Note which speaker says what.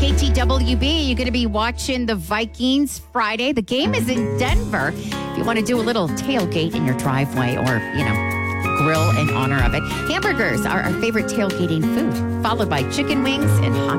Speaker 1: KTWB, you're going to be watching the Vikings Friday. The game is in Denver. If you want to do a little tailgate in your driveway or, grill in honor of it. Hamburgers are our favorite tailgating food, followed by chicken wings and hot